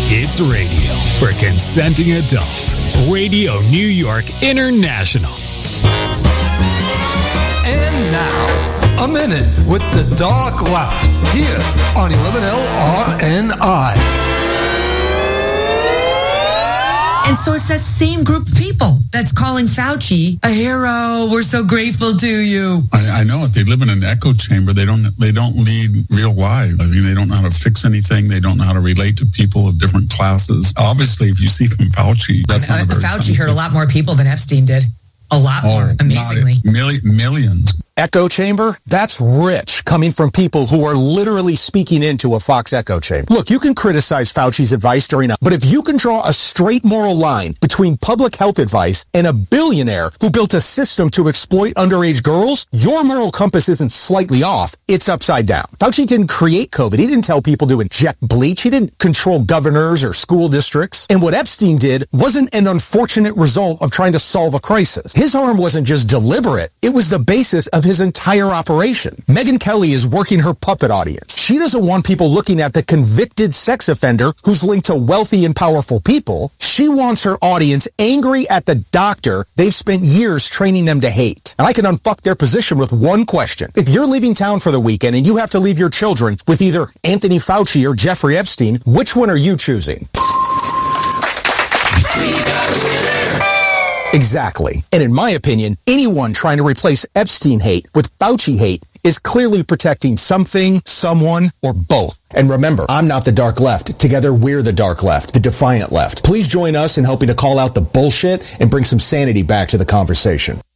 It's radio for consenting adults. Radio New York International. And now, a minute with the Dark Left here on 11LRNI. And so it's that same group of people that's calling Fauci a hero. We're so grateful to you. I know it. They live in an echo chamber. They don't lead real lives. I mean, they don't know how to fix anything. They don't know how to relate to people of different classes. Obviously, if you see from Fauci, that's not a very Fauci hurt a lot more people than Epstein did. A lot more, amazingly. Millions. Echo chamber? That's rich, coming from people who are literally speaking into a Fox echo chamber. Look, you can criticize Fauci's advice but if you can draw a straight moral line between public health advice and a billionaire who built a system to exploit underage girls, your moral compass isn't slightly off, it's upside down. Fauci didn't create COVID. He didn't tell people to inject bleach. He didn't control governors or school districts. And what Epstein did wasn't an unfortunate result of trying to solve a crisis. His harm wasn't just deliberate. It was the basis of his entire operation. Megyn Kelly is working her puppet audience. She doesn't want people looking at the convicted sex offender who's linked to wealthy and powerful people. She wants her audience angry at the doctor they've spent years training them to hate. And I can unfuck their position with one question. If you're leaving town for the weekend and you have to leave your children with either Anthony Fauci or Jeffrey Epstein, which one are you choosing? Exactly. And in my opinion, anyone trying to replace Epstein hate with Fauci hate is clearly protecting something, someone, or both. And remember, I'm not the dark left. Together, we're the dark left, the defiant left. Please join us in helping to call out the bullshit and bring some sanity back to the conversation.